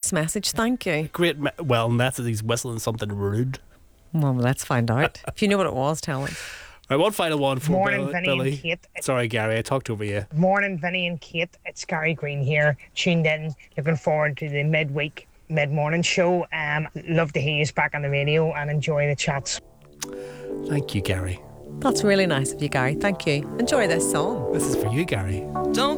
nice message. Thank you. Message. He's whistling something rude. Well, let's find out. If you know what it was, tell us. Right, one final one for Morning, Vinny Billy. and Kate. Sorry, Gary, I talked over you. Morning, Vinny and Kate. It's Gary Green here. Tuned in. Looking forward to the mid-morning show. Love to hear you back on the radio and enjoy the chats. Thank you, Gary. That's really nice of you, Gary. Thank you. Enjoy this song. This is for you, Gary. Don't